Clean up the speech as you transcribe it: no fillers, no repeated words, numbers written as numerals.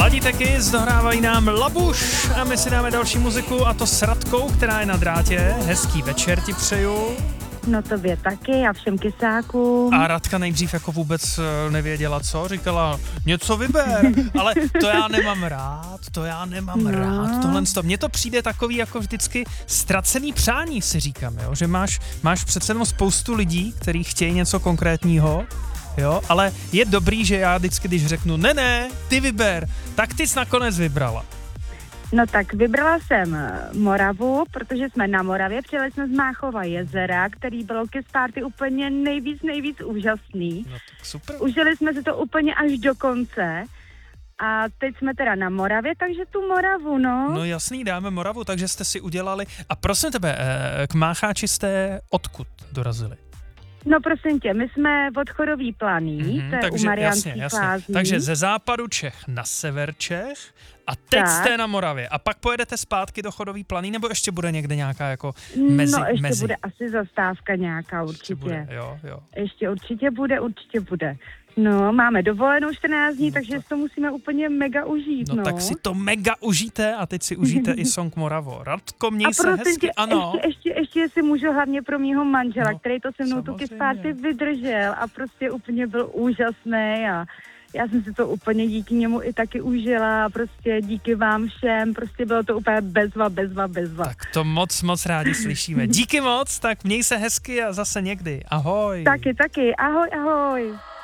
Ladíteky dohrávají nám Labuš a my si dáme další muziku a to s Radkou, která je na drátě. Hezký večer ti přeju. No tobě taky a všem kysákům. A Radka nejdřív jako vůbec nevěděla co, říkala něco vyber, ale to já nemám rád. Tohle mně to přijde takový jako vždycky ztracený přání, si říkám, jo? Že máš přece jenom spoustu lidí, kteří chtějí něco konkrétního, jo, ale je dobrý, že já vždycky, když řeknu ne, ty vyber, tak ty jsi nakonec vybrala. No tak vybrala jsem Moravu, protože jsme na Moravě, přijeli jsme z Máchova jezera, který byl Kiss Party úplně nejvíc úžasný. No tak super. Užili jsme si to úplně až do konce a teď jsme teda na Moravě, takže tu Moravu, no. No jasný, dáme Moravu, takže jste si udělali. A prosím tebe, k Mácháči jste odkud dorazili? No prosím tě, my jsme od Chodový Planý, to je takže, u Mariánských Lázní. Takže ze západu Čech na sever Čech a teď jste na Moravě a pak pojedete zpátky do Chodový Planý, nebo ještě bude někde nějaká jako mezi? No ještě bude asi zastávka nějaká určitě. Bude, jo. Ještě určitě bude. No, máme dovolenou 14 dní, takže to musíme úplně mega užít, no. Tak si to mega užijte a teď si užijte i song Moravo. Radko, měj se hezky, ano. Ještě si můžu hlavně pro mýho manžela, který to se mnou tu Kiss Party vydržel a prostě úplně byl úžasný a já jsem si to úplně díky němu i taky užila a prostě díky vám všem, prostě bylo to úplně bezva. Tak to moc rádi slyšíme. Díky moc, tak měj se hezky a zase někdy. Ahoj. Taky, ahoj.